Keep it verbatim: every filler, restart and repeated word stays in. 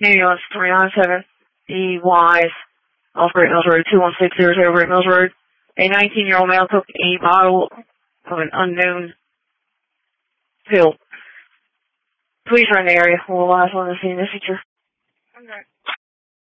Ambulance three nine seven E Y, off Great Mills Road, two one six zero zero Great Mills Road. A nineteen-year-old male took a bottle of an unknown pill. Please run the area. We'll last on the scene in the future. Okay.